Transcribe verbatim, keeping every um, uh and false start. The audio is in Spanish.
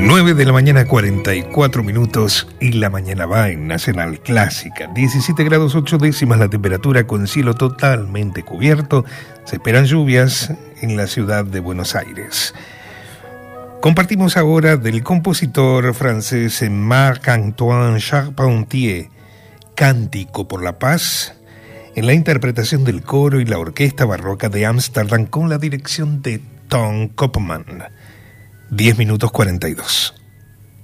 nueve de la mañana, cuarenta y cuatro minutos, y la mañana va en Nacional Clásica. diecisiete grados ocho décimas la temperatura, con cielo totalmente cubierto. Se esperan lluvias en la ciudad de Buenos Aires. Compartimos ahora del compositor francés Marc-Antoine Charpentier, Cántico por la Paz, en la interpretación del coro y la orquesta barroca de Ámsterdam con la dirección de Ton Koopman. diez minutos cuarenta y dos.